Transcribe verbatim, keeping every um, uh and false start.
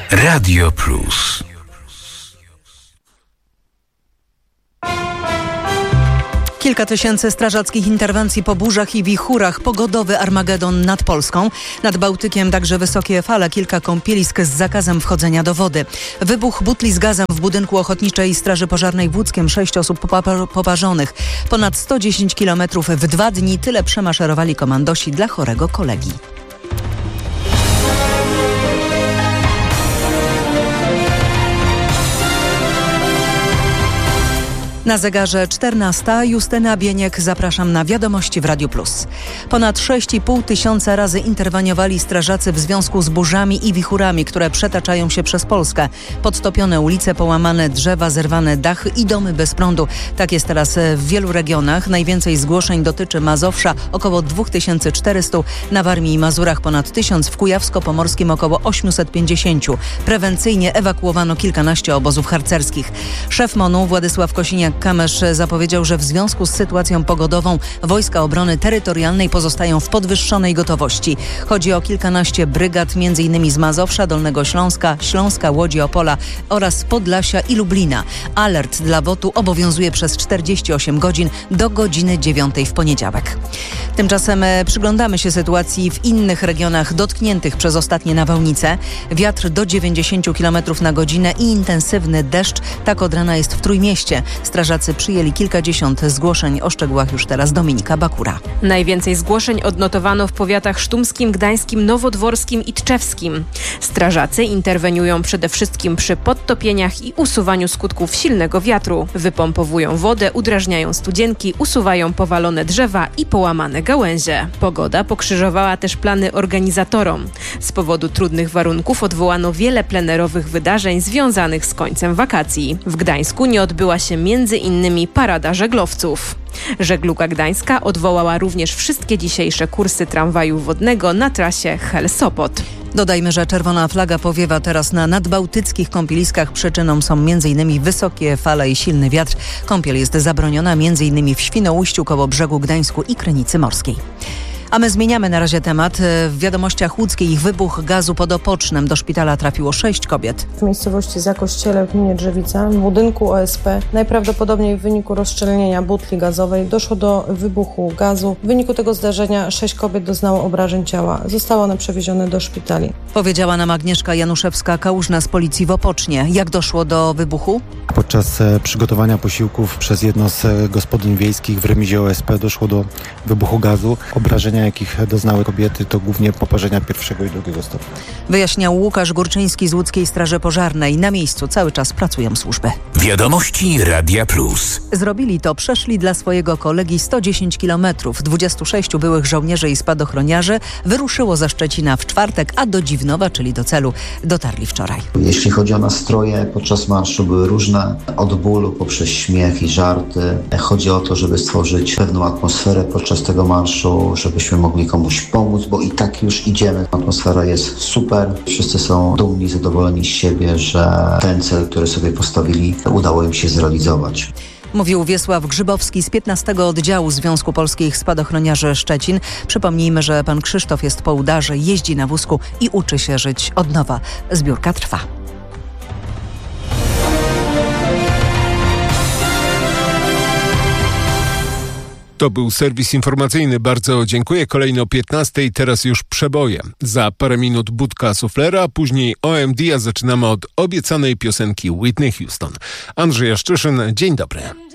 Radio Plus. Kilka tysięcy strażackich interwencji po burzach i wichurach. Pogodowy Armagedon nad Polską. Nad Bałtykiem także wysokie fale. Kilka kąpielisk z zakazem wchodzenia do wody. Wybuch butli z gazem w budynku Ochotniczej Straży Pożarnej w Łódzkiem. Sześć osób popa- poparzonych. Ponad sto dziesięć kilometrów w dwa dni. Tyle przemaszerowali komandosi dla chorego kolegi. Na zegarze czternasta. Justyna Bieniek, zapraszam na wiadomości w Radiu Plus. Ponad sześć i pół tysiąca razy interweniowali strażacy w związku z burzami i wichurami, które przetaczają się przez Polskę. Podtopione ulice, połamane drzewa, zerwane dachy i domy bez prądu. Tak jest teraz w wielu regionach. Najwięcej zgłoszeń dotyczy Mazowsza, około dwa tysiące czterysta, na Warmii i Mazurach ponad tysiąc, w Kujawsko-Pomorskim około osiemset pięćdziesiąt. Prewencyjnie ewakuowano kilkanaście obozów harcerskich. Szef MON-u Władysław Kosiniak-Kamysz zapowiedział, że w związku z sytuacją pogodową Wojska Obrony Terytorialnej pozostają w podwyższonej gotowości. Chodzi o kilkanaście brygad, między innymi z Mazowsza, Dolnego Śląska, Śląska, Łodzi, Opola oraz Podlasia i Lublina. Alert dla W O T-u obowiązuje przez czterdzieści osiem godzin do godziny dziewiątej w poniedziałek. Tymczasem przyglądamy się sytuacji w innych regionach dotkniętych przez ostatnie nawałnice. Wiatr do dziewięćdziesiąt kilometrów na godzinę i intensywny deszcz. Tak od rana jest w Trójmieście. Strażacy przyjęli kilkadziesiąt zgłoszeń. O szczegółach już teraz Dominika Bakura. Najwięcej zgłoszeń odnotowano w powiatach sztumskim, gdańskim, nowodworskim i tczewskim. Strażacy interweniują przede wszystkim przy podtopieniach i usuwaniu skutków silnego wiatru. Wypompowują wodę, udrażniają studzienki, usuwają powalone drzewa i połamane gałęzie. Pogoda pokrzyżowała też plany organizatorom. Z powodu trudnych warunków odwołano wiele plenerowych wydarzeń związanych z końcem wakacji. W Gdańsku nie odbyła się między innymi parada żeglowców. Żegluga Gdańska odwołała również wszystkie dzisiejsze kursy tramwaju wodnego na trasie Hel-Sopot. Dodajmy, że czerwona flaga powiewa teraz na nadbałtyckich kąpieliskach. Przyczyną są między innymi wysokie fale i silny wiatr. Kąpiel jest zabroniona między innymi w Świnoujściu, koło brzegu Gdańsku i Krynicy Morskiej. A my zmieniamy na razie temat. W wiadomościach łódzkich wybuch gazu pod Opocznem. Do szpitala trafiło sześć kobiet. W miejscowości Zakościele w gminie Drzewica, w budynku O S P, najprawdopodobniej w wyniku rozszczelnienia butli gazowej doszło do wybuchu gazu. W wyniku tego zdarzenia sześć kobiet doznało obrażeń ciała. Zostały one przewiezione do szpitali. Powiedziała nam Agnieszka Januszewska-Kałużna z policji w Opocznie. Jak doszło do wybuchu? Podczas przygotowania posiłków przez jedno z gospodyń wiejskich w remizie O S P doszło do wybuchu gazu. Obrażenia, jakich doznały kobiety, to głównie poparzenia pierwszego i drugiego stopnia. Wyjaśniał Łukasz Górczyński z Łódzkiej Straży Pożarnej. Na miejscu cały czas pracują służby. Wiadomości Radia Plus. Zrobili to, przeszli dla swojego kolegi sto dziesięć kilometrów. dwudziestu sześciu byłych żołnierzy i spadochroniarzy wyruszyło ze Szczecina w czwartek, a do Dziwnowa, czyli do celu, dotarli wczoraj. Jeśli chodzi o nastroje, podczas marszu były różne, od bólu poprzez śmiech i żarty. Chodzi o to, żeby stworzyć pewną atmosferę podczas tego marszu, żebyśmy mogli komuś pomóc, bo i tak już idziemy. Atmosfera jest super. Wszyscy są dumni, zadowoleni z siebie, że ten cel, który sobie postawili, udało im się zrealizować. Mówił Wiesław Grzybowski z piętnastego Oddziału Związku Polskich Spadochroniarzy Szczecin. Przypomnijmy, że pan Krzysztof jest po udarze, jeździ na wózku i uczy się żyć od nowa. Zbiórka trwa. To był serwis informacyjny. Bardzo dziękuję. Kolejno o piętnastej, teraz już przeboje. Za parę minut budka suflera, a później O M D, a zaczynamy od obiecanej piosenki Whitney Houston. Andrzej Jaszczyszyn, dzień dobry.